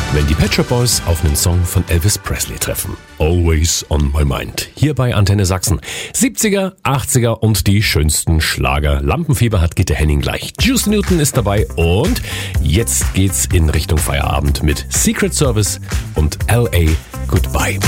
wenn die Pet Shop Boys auf einen Song von Elvis Presley treffen. Always on my mind. Hier bei Antenne Sachsen. 70er, 80er und die schönsten Schlager. Lampenfieber hat Gitte Henning gleich. Juice Newton ist dabei und jetzt geht's in Richtung Feierabend mit Secret Service und LA Goodbye.